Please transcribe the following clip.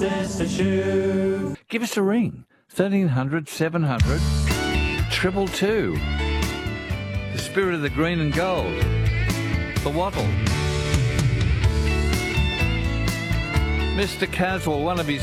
Sister Shoe. Give us a ring. 1300 700 222. The spirit of the green and gold. The wattle. Mr. Caswell, one of his